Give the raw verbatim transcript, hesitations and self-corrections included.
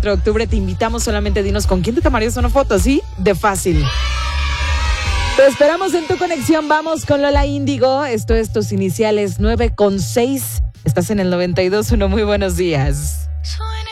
cuatro de octubre. Te invitamos, solamente dinos con quién te tomarías una foto, ¿sí? De fácil. Te esperamos en tu conexión. Vamos con Lola Índigo. Esto es tus iniciales nueve con seis. Estás en el noventa y dos punto uno. Muy buenos días.